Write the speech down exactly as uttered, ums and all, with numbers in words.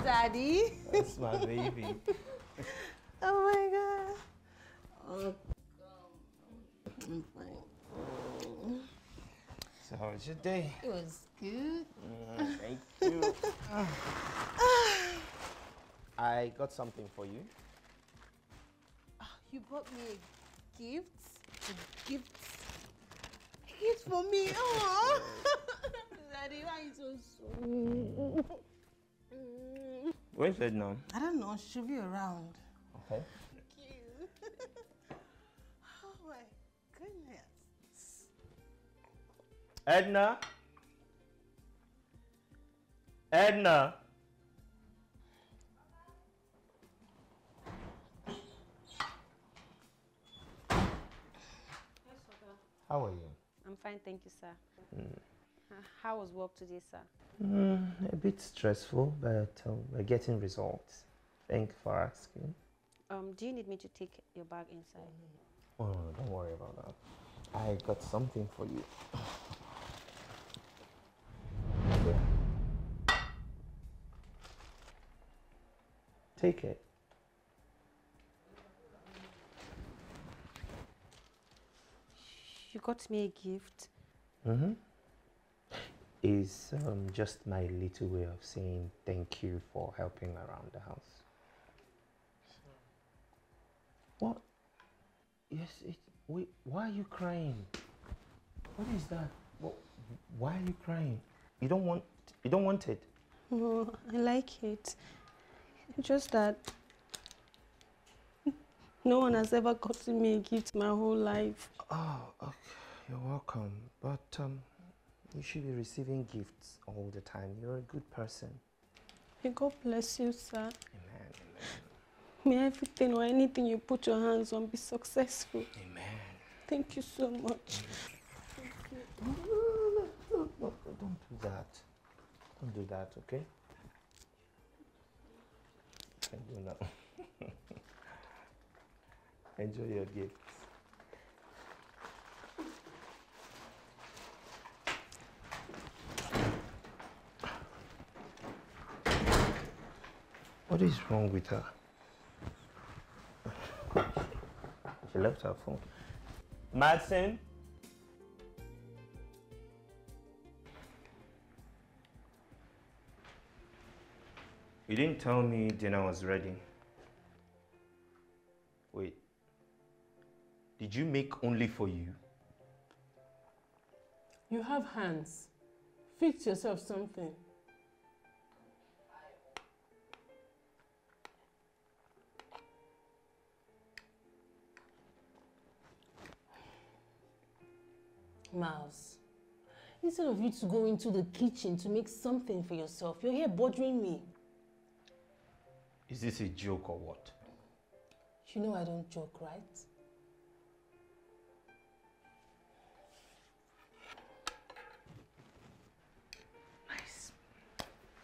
Daddy. That's my baby. Oh my God. Oh, I'm fine. So how was your day? It was good. Mm, thank you. I got something for you. Oh, you bought me a gift? A gift? A gift for me? Oh. Daddy, why are you so sweet? Where's Edna? I don't know. She'll be around. Okay. Thank you. Oh my goodness. Edna? Edna? How are you? I'm fine, thank you, sir. Mm. Uh, how was work today, sir? Mm, a bit stressful, but um, we're getting results. Thank you for asking. Um, do you need me to take your bag inside? Oh, no, don't worry about that. I got something for you. Here. Take it. You got me a gift? Mm-hmm. It's um, just my little way of saying thank you for helping around the house. What? Yes, it, wait, why are you crying? What is that? What, why are you crying? You don't want, you don't want it? No, I like it. Just that no one has ever gotten me a gift my whole life. Oh, okay. You're welcome. But um, you should be receiving gifts all the time. You're a good person. May God bless you, sir. Amen, amen. May everything or anything you put your hands on be successful. Amen. Thank you so much. Thank you. No, no, no, no, no, no, don't do that. Don't do that, okay? Can't do that. Enjoy your gifts. What is wrong with her? She left her phone. Madsen? You didn't tell me dinner was ready. Wait. Did you make only for you? You have hands. Fix yourself something. Miles, instead of you to go into the kitchen to make something for yourself, you're here bothering me. Is this a joke or what? You know I don't joke, right?